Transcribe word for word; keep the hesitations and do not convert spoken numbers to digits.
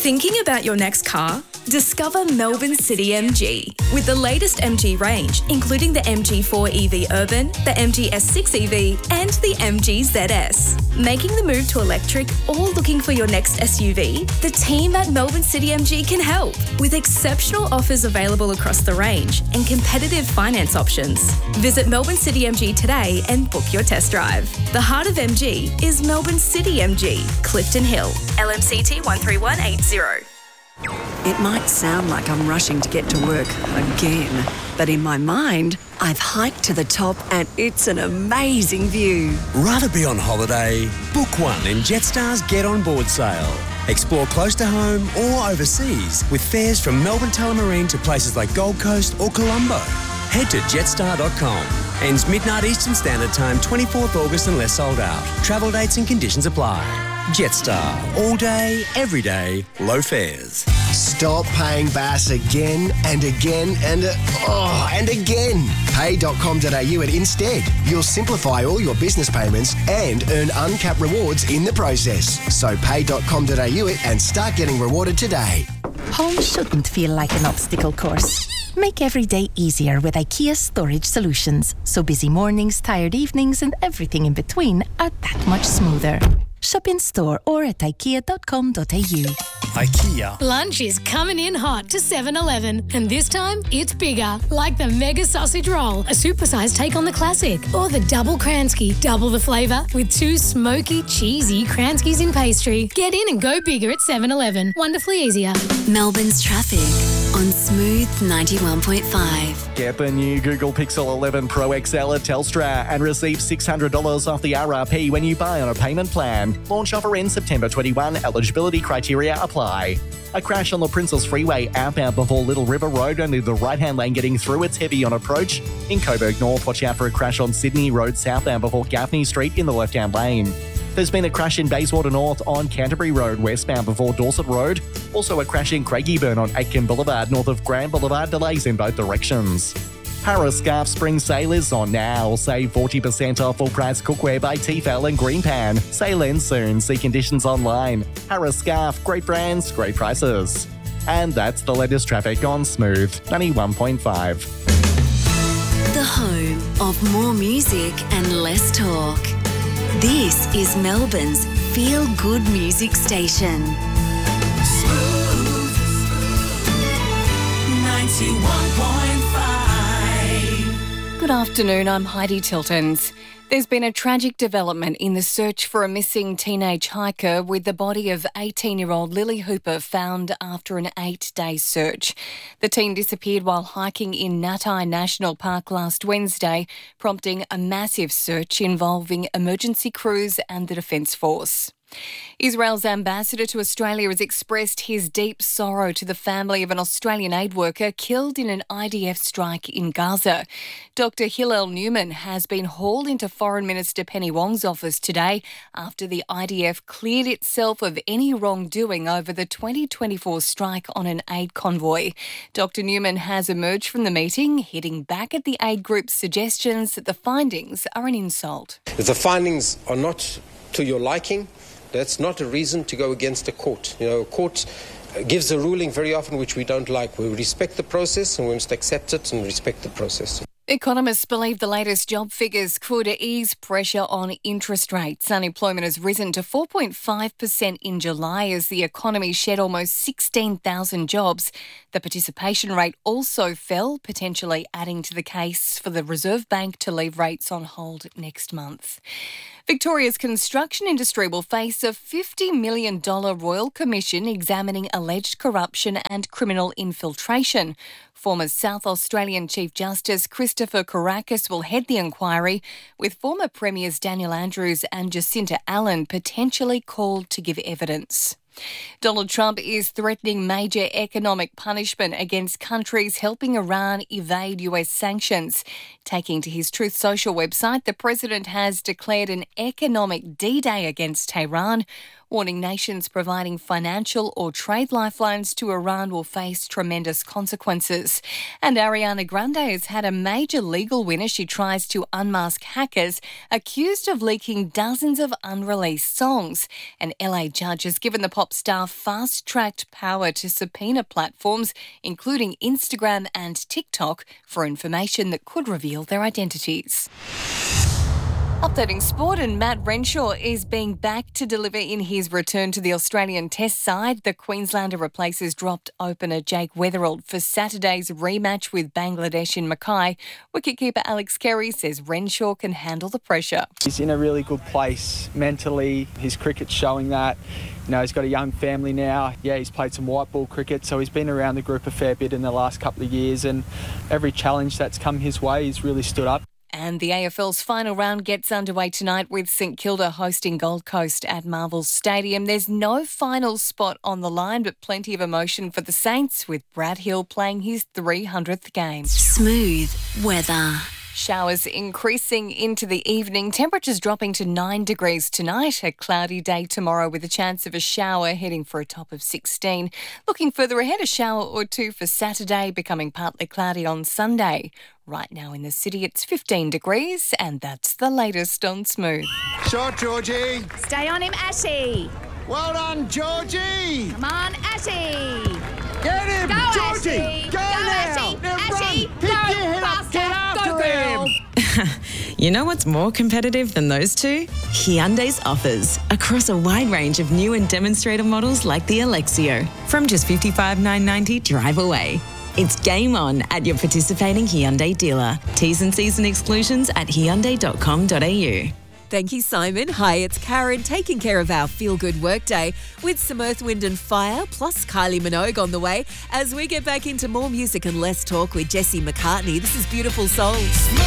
Thinking about your next car? Discover Melbourne City M G. With the latest M G range, including the M G four E V Urban, the M G S six E V and the M G Z S. Making the move to electric or looking for your next S U V? The team at Melbourne City M G can help with exceptional offers available across the range and competitive finance options. Visit Melbourne City M G today and book your test drive. The heart of M G is Melbourne City M G, Clifton Hill, L M C T one three one eight zero. It might sound like I'm rushing to get to work again, but in my mind, I've hiked to the top and it's an amazing view. Rather be on holiday? Book one in Jetstar's Get On Board sale. Explore close to home or overseas with fares from Melbourne Tullamarine to places like Gold Coast or Colombo. Head to jetstar dot com. Ends midnight Eastern Standard Time, twenty-fourth August unless sold out. Travel dates and conditions apply. Jetstar. All day, every day, low fares. Stop paying Bass again and again and uh, oh, and again. pay dot com dot a u and instead. You'll simplify all your business payments and earn uncapped rewards in the process. So pay dot com dot a u and start getting rewarded today. Home shouldn't feel like an obstacle course. Make every day easier with IKEA Storage Solutions, so busy mornings, tired evenings and everything in between are that much smoother. Shop in store or at ikea dot com dot a u. IKEA. Lunch is coming in hot to seven eleven, and this time it's bigger, like the Mega Sausage Roll, a supersized take on the classic, or the Double Kransky, double the flavour with two smoky, cheesy Kranskys in pastry. Get in and go bigger at seven eleven. Wonderfully easier. Melbourne's traffic on Smooth ninety-one point five. Get the new Google Pixel eleven Pro X L at Telstra and receive six hundred dollars off the R R P when you buy on a payment plan. Launch offer ends September twenty-first. Eligibility criteria apply. A crash on the Princes Freeway outbound before Little River Road, only the right-hand lane getting through. It's heavy on approach. In Coburg North, watch out for a crash on Sydney Road southbound before Gaffney Street in the left-hand lane. There's been a crash in Bayswater North on Canterbury Road westbound before Dorset Road. Also a crash in Craigieburn on Aitken Boulevard north of Grand Boulevard. Delays in both directions. Harris Scarf Spring Sale is on now. Save forty percent off full price cookware by Tefal and Greenpan. Sale ends soon. See conditions online. Harris Scarf, great brands, great prices. And that's the latest traffic on Smooth ninety-one point five. The home of more music and less talk. This is Melbourne's feel-good music station. Smooth ninety-one point five. Good afternoon, I'm Heidi Tiltons. There's been a tragic development in the search for a missing teenage hiker, with the body of eighteen-year-old Lily Hooper found after an eight-day search. The teen disappeared while hiking in Natai National Park last Wednesday, prompting a massive search involving emergency crews and the Defence Force. Israel's ambassador to Australia has expressed his deep sorrow to the family of an Australian aid worker killed in an I D F strike in Gaza. Doctor Hillel Newman has been hauled into Foreign Minister Penny Wong's office today after the I D F cleared itself of any wrongdoing over the twenty twenty-four strike on an aid convoy. Doctor Newman has emerged from the meeting, hitting back at the aid group's suggestions that the findings are an insult. If the findings are not to your liking, that's not a reason to go against a court. You know, a court gives a ruling very often which we don't like. We respect the process and we must accept it and respect the process. Economists believe the latest job figures could ease pressure on interest rates. Unemployment has risen to four point five percent in July as the economy shed almost sixteen thousand jobs. The participation rate also fell, potentially adding to the case for the Reserve Bank to leave rates on hold next month. Victoria's construction industry will face a fifty million dollars Royal Commission examining alleged corruption and criminal infiltration. Former South Australian Chief Justice Christopher Kourakis will head the inquiry, with former Premiers Daniel Andrews and Jacinta Allen potentially called to give evidence. Donald Trump is threatening major economic punishment against countries helping Iran evade U S sanctions. Taking to his Truth Social website, the president has declared an economic D-Day against Tehran, warning nations providing financial or trade lifelines to Iran will face tremendous consequences. And Ariana Grande has had a major legal win as she tries to unmask hackers accused of leaking dozens of unreleased songs. An L A judge has given the pop star fast-tracked power to subpoena platforms, including Instagram and TikTok, for information that could reveal their identities. Updating sport, and Matt Renshaw is being backed to deliver in his return to the Australian Test side. The Queenslander replaces dropped opener Jake Weatherald for Saturday's rematch with Bangladesh in Mackay. Wicketkeeper Alex Carey says Renshaw can handle the pressure. He's in a really good place mentally. His cricket's showing that. You know, he's got a young family now. Yeah, he's played some white ball cricket, so he's been around the group a fair bit in the last couple of years, and every challenge that's come his way, he's really stood up. And the A F L's final round gets underway tonight with St Kilda hosting Gold Coast at Marvel Stadium. There's no final spot on the line, but plenty of emotion for the Saints, with Brad Hill playing his three hundredth game. Smooth weather. Showers increasing into the evening. Temperatures dropping to nine degrees tonight. A cloudy day tomorrow with a chance of a shower, heading for a top of sixteen. Looking further ahead, a shower or two for Saturday, becoming partly cloudy on Sunday. Right now in the city, it's fifteen degrees, and that's the latest on Smooth. Shot, Georgie. Stay on him, Ashy. Well done, Georgie. Come on, Ashy. Get him, Go, Georgie. Ashy. Go, Go, now. Ashy. Now Ashy. run. Pick Go, your head up. faster. Get after Go, girl. him. You know what's more competitive than those two? Hyundai's offers across a wide range of new and demonstrator models like the Alexio. From just fifty-five thousand nine hundred ninety dollars drive away. It's game on at your participating Hyundai dealer. T's and C's and exclusions at hyundai dot com dot a u. Thank you, Simon. Hi, it's Karen, taking care of our feel-good workday with some Earth, Wind and Fire, plus Kylie Minogue on the way as we get back into more music and less talk with Jesse McCartney. This is Beautiful Souls.